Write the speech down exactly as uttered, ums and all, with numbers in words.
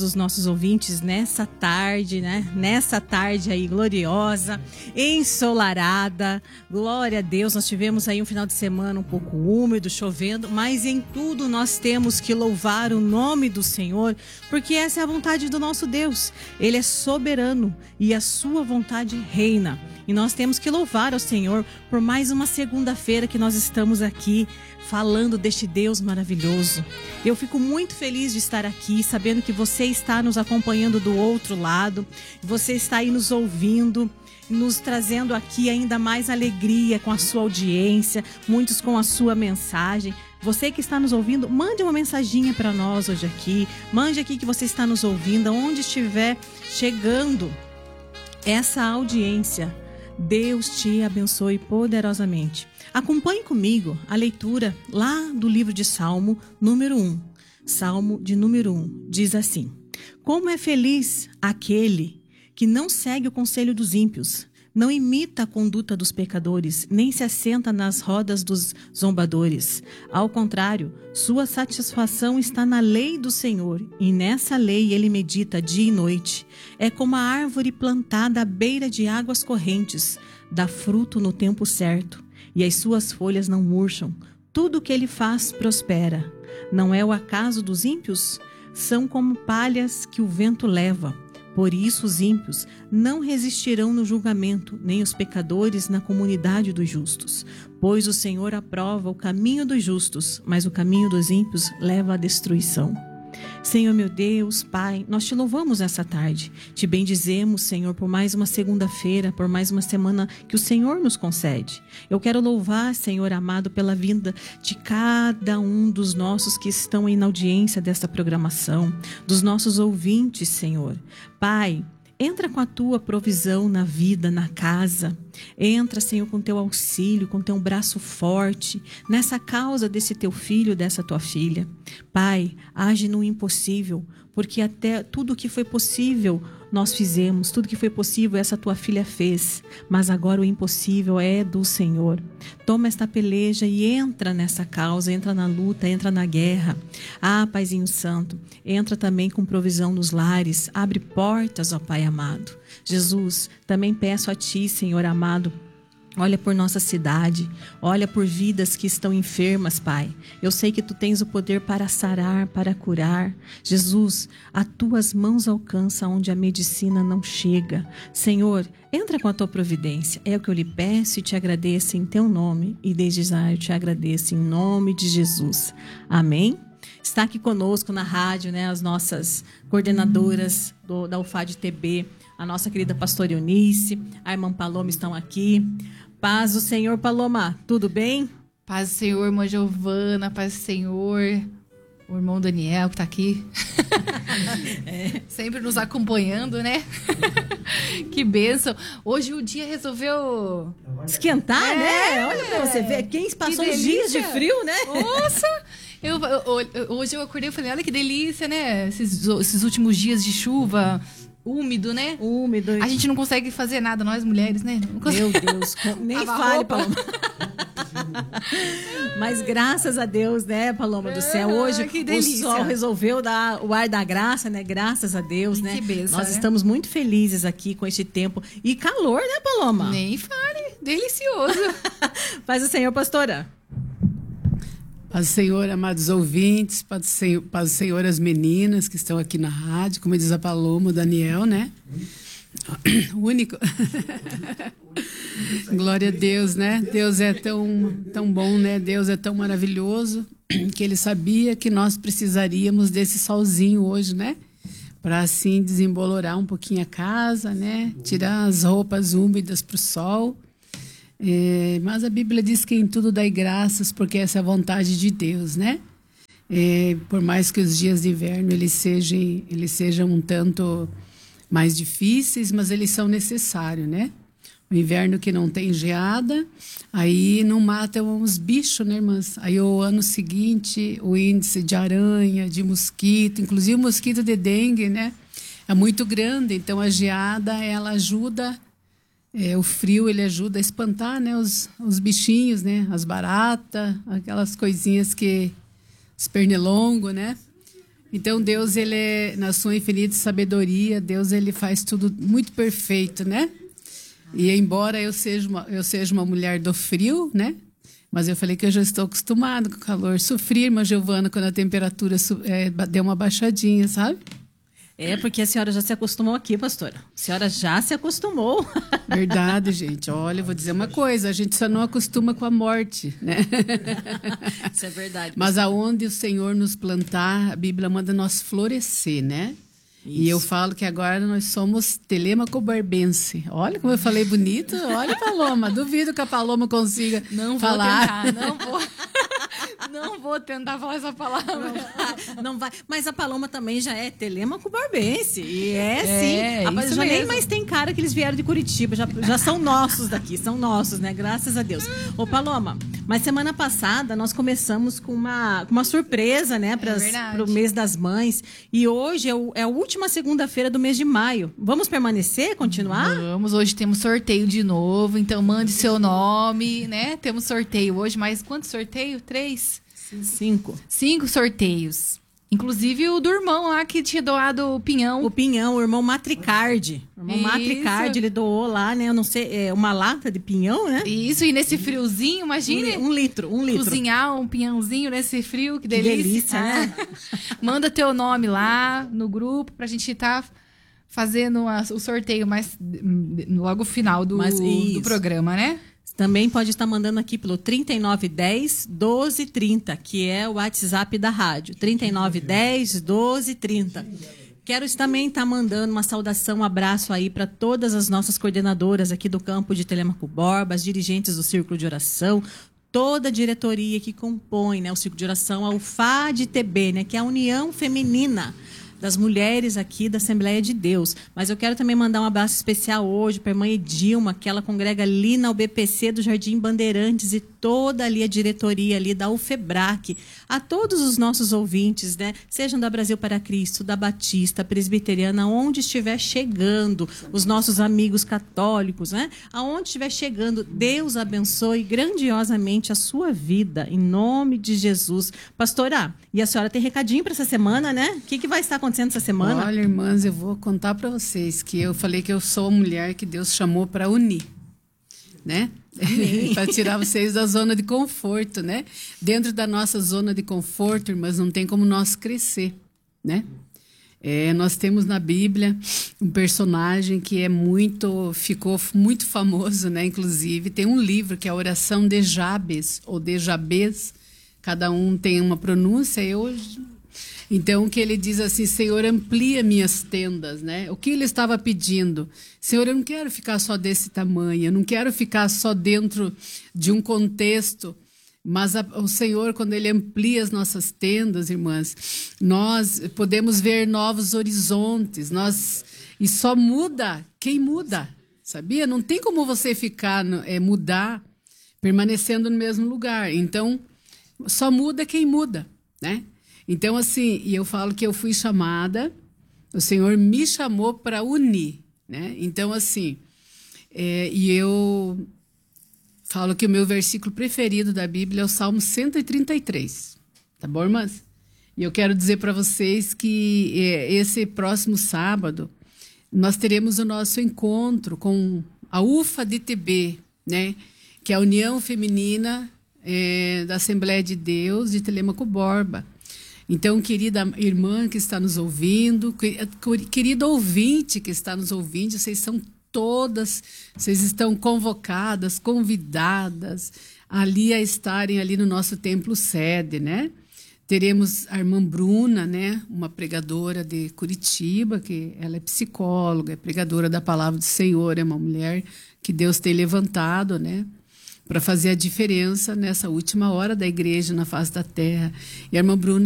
os nossos ouvintes nessa tarde, né? Nessa tarde aí gloriosa, ensolarada. Glória a Deus, nós tivemos aí um final de semana um pouco úmido, chovendo, mas em tudo nós temos que louvar o nome do Senhor, porque essa é a vontade do nosso Deus. Ele é soberano e a sua vontade reina. E nós temos que louvar ao Senhor por mais uma segunda-feira que nós estamos aqui falando deste Deus maravilhoso. Eu fico muito feliz de estar aqui, sabendo que você está nos acompanhando do outro lado, você está aí nos ouvindo, nos trazendo aqui ainda mais alegria com a sua audiência, muitos com a sua mensagem. Você que está nos ouvindo, mande uma mensaginha para nós hoje aqui, mande aqui que você está nos ouvindo, onde estiver chegando essa audiência. Deus te abençoe poderosamente. Acompanhe comigo a leitura lá do livro de Salmo, número um. Salmo de número um, diz assim: Como é feliz aquele que não segue o conselho dos ímpios, não imita a conduta dos pecadores, nem se assenta nas rodas dos zombadores. Ao contrário, sua satisfação está na lei do Senhor, e nessa lei ele medita dia e noite. É como a árvore plantada à beira de águas correntes, dá fruto no tempo certo, e as suas folhas não murcham. Tudo o que ele faz prospera. Não é o acaso dos ímpios? São como palhas que o vento leva. Por isso os ímpios não resistirão no julgamento, nem os pecadores na comunidade dos justos. Pois o Senhor aprova o caminho dos justos, mas o caminho dos ímpios leva à destruição. Senhor meu Deus, Pai, nós te louvamos essa tarde. Te bendizemos, Senhor, por mais uma segunda-feira, por mais uma semana que o Senhor nos concede. Eu quero louvar, Senhor amado, pela vinda de cada um dos nossos que estão aí na audiência desta programação, dos nossos ouvintes, Senhor. Pai, entra com a tua provisão na vida, na casa. Entra, Senhor, com teu auxílio, com teu braço forte, nessa causa desse teu filho, dessa tua filha. Pai, age no impossível, porque até tudo que foi possível nós fizemos, tudo que foi possível essa tua filha fez, mas agora o impossível é do Senhor. Toma esta peleja e entra nessa causa, entra na luta, entra na guerra. Ah, Paizinho Santo, entra também com provisão nos lares, abre portas, ó Pai amado. Jesus, também peço a Ti, Senhor amado, olha por nossa cidade, olha por vidas que estão enfermas, Pai. Eu sei que Tu tens o poder para sarar, para curar. Jesus, as Tuas mãos alcançam onde a medicina não chega. Senhor, entra com a Tua providência. É o que eu lhe peço e te agradeço em Teu nome. E desde já eu te agradeço em nome de Jesus. Amém? Está aqui conosco na rádio, né, as nossas coordenadoras do, da U F A D T B, a nossa querida pastora Eunice, a irmã Paloma estão aqui. Paz do Senhor, Paloma, tudo bem? Paz do Senhor, irmã Giovana, paz do Senhor, o irmão Daniel que está aqui. É. Sempre nos acompanhando, né? Que bênção. Hoje o dia resolveu esquentar, é. né? Olha pra você ver, quem passou uns dias de frio, né? Nossa! Eu, eu, hoje eu acordei e falei, olha que delícia, né? Esses, esses últimos dias de chuva, úmido, né? Úmido. A gente não consegue fazer nada, nós mulheres, né? Meu Deus, nem fale, Paloma. Mas graças a Deus, né, Paloma do céu, hoje o sol resolveu dar o ar da graça, né? Graças a Deus, né? Que benção, Nós né? estamos muito felizes aqui com este tempo. E calor, né, Paloma? Nem fale, delicioso. Paz do Senhor, pastora. Paz do Senhor, amados ouvintes, paz do Senhor, paz do Senhor, as meninas que estão aqui na rádio, como diz a Paloma, o Daniel, né? O único. Glória a Deus, né? Deus é tão, tão bom, né? Deus é tão maravilhoso que Ele sabia que nós precisaríamos desse solzinho hoje, né? Para assim desembolorar um pouquinho a casa, né? Tirar as roupas úmidas para o sol. É, mas a Bíblia diz que em tudo dai graças, porque essa é a vontade de Deus, né? É, por mais que os dias de inverno eles sejam, eles sejam um tanto mais difíceis, mas eles são necessários, né? O inverno que não tem geada, aí não matam os bichos, né, irmãs? Aí o ano seguinte, o índice de aranha, de mosquito, inclusive o mosquito de dengue, né? É muito grande, então a geada, ela ajuda... É, o frio ele ajuda a espantar, né, os, os bichinhos, né, as baratas, aquelas coisinhas que... os pernilongos, né? Então, Deus, ele é, na sua infinita sabedoria, Deus, ele faz tudo muito perfeito, né? E embora eu seja uma, eu seja uma mulher do frio, né? Mas eu falei que eu já estou acostumada com o calor. Sofri, irmã Giovana, quando a temperatura é, deu uma baixadinha, sabe? É, porque a senhora já se acostumou aqui, pastora. A senhora já se acostumou. Verdade, gente. Olha, eu vou dizer uma coisa. A gente só não acostuma com a morte, né? Isso é verdade. Mas aonde o Senhor nos plantar, a Bíblia manda nós florescer, né? Isso. E eu falo que agora nós somos telemaco-barbense. Olha como eu falei bonito. Olha, Paloma. Duvido que a Paloma consiga não falar. Vou tentar, não vou. Não vou tentar falar essa palavra. Não, não vai. Mas a Paloma também já é telemaco-barbense. E é, é sim. Rapaz, isso já mesmo. nem mais tem cara que eles vieram de Curitiba. Já, já são nossos daqui. São nossos, né? Graças a Deus. Ô, Paloma, mas semana passada nós começamos com uma, com uma surpresa, né? Para o mês das mães. E hoje é, o, é a última segunda-feira do mês de maio. Vamos permanecer, continuar? Vamos. Hoje temos sorteio de novo. Então, mande seu nome, né? Temos sorteio hoje. Mas quantos sorteios? Três? Cinco. Cinco sorteios. Inclusive o do irmão lá que tinha doado o pinhão. O pinhão, o irmão Matricardi. O irmão Isso. Matricardi, ele doou lá, né? Eu não sei, é uma lata de pinhão, né? Isso, e nesse friozinho, imagine. Um, um litro, um litro. Cozinhar um pinhãozinho nesse frio, que Que delícia. delícia, né? Manda teu nome lá no grupo pra gente estar tá fazendo a, o sorteio mais logo no final do, do programa, né? Também pode estar mandando aqui pelo trinta e nove dez, doze trinta, que é o WhatsApp da rádio. trinta e nove dez, doze trinta. Quero também estar mandando uma saudação, um abraço aí para todas as nossas coordenadoras aqui do campo de Telemaco Borba, as dirigentes do Círculo de Oração, toda a diretoria que compõe, né, o Círculo de Oração, a U F A D T B, né, que é a União Feminina das mulheres aqui da Assembleia de Deus. Mas eu quero também mandar um abraço especial hoje para a irmã Edilma, que ela congrega ali na U B P C do Jardim Bandeirantes e toda ali a diretoria ali da UFEBRAC. A todos os nossos ouvintes, né? Sejam da Brasil para Cristo, da Batista, Presbiteriana, onde estiver chegando, os nossos amigos católicos, né? Aonde estiver chegando, Deus abençoe grandiosamente a sua vida, em nome de Jesus. Pastora, e a senhora tem recadinho para essa semana, né? O que, que vai estar acontecendo essa semana? Olha, irmãs, eu vou contar para vocês que eu falei que eu sou a mulher que Deus chamou para unir, né? Para tirar vocês da zona de conforto, né? Dentro da nossa zona de conforto, irmãs, não tem como nós crescer, né? É, nós temos na Bíblia um personagem que é muito, ficou muito famoso, né? Inclusive, tem um livro que é a Oração de Jabes, ou de Jabez, cada um tem uma pronúncia, eu... Então, que ele diz assim, Senhor, amplia minhas tendas, né? O que ele estava pedindo? Senhor, eu não quero ficar só desse tamanho, eu não quero ficar só dentro de um contexto, mas a, o Senhor, quando ele amplia as nossas tendas, irmãs, nós podemos ver novos horizontes, nós, e só muda quem muda, sabia? Não tem como você ficar, é, mudar, permanecendo no mesmo lugar. Então, só muda quem muda, né? Então, assim, e eu falo que eu fui chamada, o Senhor me chamou para unir, né? Então, assim, é, e eu falo que o meu versículo preferido da Bíblia é o Salmo cento e trinta e três, tá bom, irmãs? E eu quero dizer para vocês que é, esse próximo sábado nós teremos o nosso encontro com a U F A D T B, né? Que é a União Feminina é, da Assembleia de Deus de Telemaco Borba. Então, querida irmã que está nos ouvindo, querido ouvinte que está nos ouvindo, vocês são todas, vocês estão convocadas, convidadas ali a estarem ali no nosso templo sede, né? Teremos a irmã Bruna, né? Uma pregadora de Curitiba, que ela é psicóloga, é pregadora da palavra do Senhor, é uma mulher que Deus tem levantado, né? Para fazer a diferença nessa última hora da igreja na face da terra. E a irmã Bruna